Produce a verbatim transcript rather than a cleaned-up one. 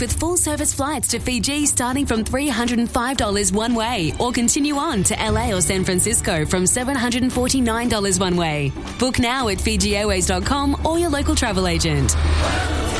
with full-service flights to Fiji starting from three hundred five dollars one way, or continue on to L A or San Francisco from seven hundred forty-nine dollars one way. Book now at Fiji Airways dot com or your local travel agent.